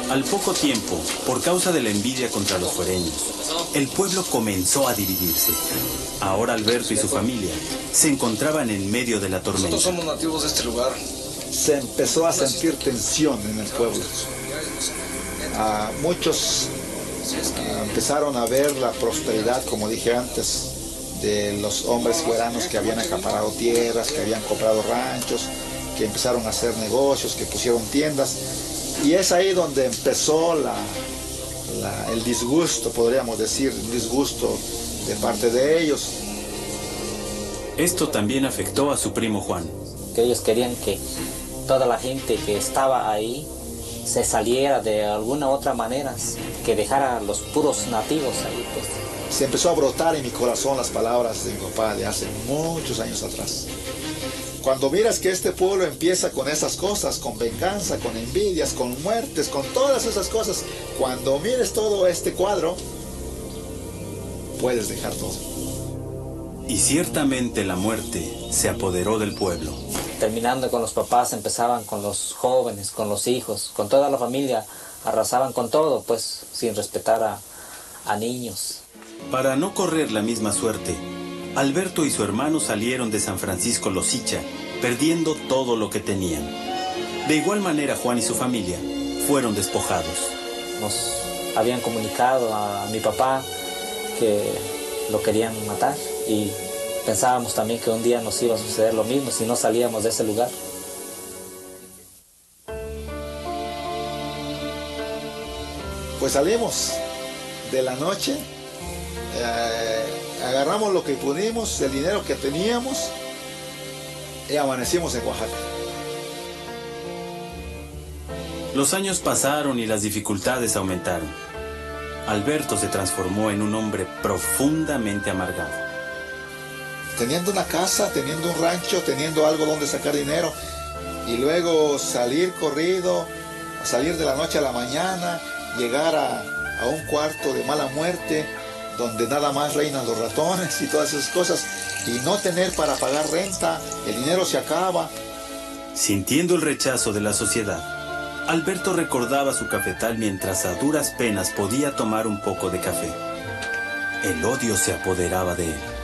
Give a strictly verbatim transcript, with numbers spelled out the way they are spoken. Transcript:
Al poco tiempo, por causa de la envidia contra los fuereños, el pueblo comenzó a dividirse. Ahora Alberto y su familia se encontraban en medio de la tormenta. Nosotros somos nativos de este lugar. Se empezó a sentir tensión en el pueblo. Ah, muchos ah, empezaron a ver la prosperidad, como dije antes, de los hombres fueranos que habían acaparado tierras, que habían comprado ranchos, que empezaron a hacer negocios, que pusieron tiendas. Y es ahí donde empezó la, la, el disgusto, podríamos decir, el disgusto de parte de ellos. Esto también afectó a su primo Juan. Que ellos querían que toda la gente que estaba ahí se saliera de alguna otra manera, que dejara a los puros nativos ahí. Pues. Se empezó a brotar en mi corazón las palabras de mi papá de hace muchos años atrás. Cuando miras que este pueblo empieza con esas cosas, con venganza, con envidias, con muertes, con todas esas cosas, cuando mires todo este cuadro, puedes dejar todo. Y ciertamente la muerte se apoderó del pueblo. Terminando con los papás, empezaban con los jóvenes, con los hijos, con toda la familia, arrasaban con todo, pues, sin respetar a, a niños. Para no correr la misma suerte, Alberto y su hermano salieron de San Francisco Losicha, perdiendo todo lo que tenían. De igual manera, Juan y su familia fueron despojados. Nos habían comunicado a mi papá que lo querían matar y pensábamos también que un día nos iba a suceder lo mismo si no salíamos de ese lugar. Pues salimos de la noche, eh, agarramos lo que pudimos, el dinero que teníamos y amanecimos en Oaxaca. Los años pasaron y las dificultades aumentaron. Alberto se transformó en un hombre profundamente amargado. Teniendo una casa, teniendo un rancho, teniendo algo donde sacar dinero y luego salir corrido, salir de la noche a la mañana, llegar a, a un cuarto de mala muerte donde nada más reinan los ratones y todas esas cosas y no tener para pagar renta, el dinero se acaba. Sintiendo el rechazo de la sociedad, Alberto recordaba su cafetal mientras a duras penas podía tomar un poco de café. El odio se apoderaba de él.